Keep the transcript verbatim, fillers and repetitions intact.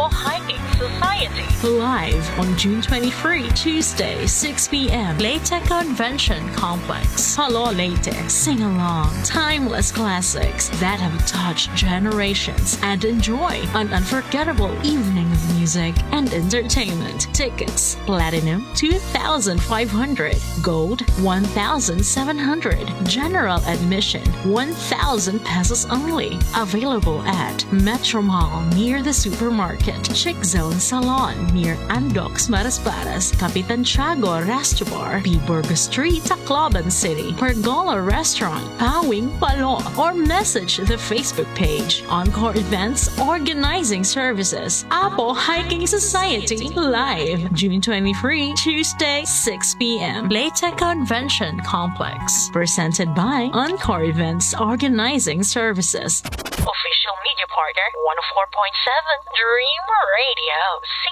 Apo Hiking Society. Live on June twenty-third, Tuesday, six p.m. Leyte Convention Complex. Hello Leyte, sing along. Timeless classics that have touched generations and enjoy an unforgettable evening of music and entertainment. Tickets, Platinum two thousand five hundred, Gold one thousand seven hundred, General Admission one thousand pesos only. Available at Metro Mall near the supermarket, Chick Zone Salon near Andox Marasparas, Capitan Tiago Resto Bar, P. Burgos Street, Tacloban City, Pergola Restaurant, Pawing Palo, or message the Facebook page. Encore Events Organizing Services, Apo Hiking Society, live June twenty-third, Tuesday, six p.m. Leyte Convention Complex. Presented by Encore Events Organizing Services. Official media partner, one oh four point seven Dream Radio.